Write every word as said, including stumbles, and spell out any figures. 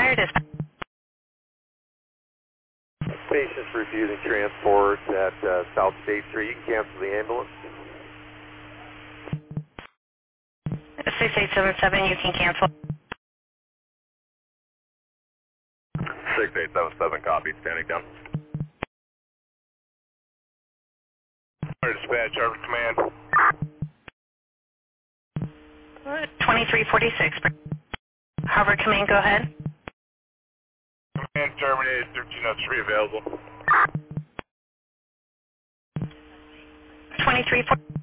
Center, dispatch. Patients refusing transport at uh, South State Street. You can cancel the ambulance. six eight seven seven, you can cancel. six eight seven seven, copy, standing down. Dispatch, over command. twenty-three forty-six. Harvard Command, go ahead. Command terminated, thirteen oh three available. twenty-three forty-six.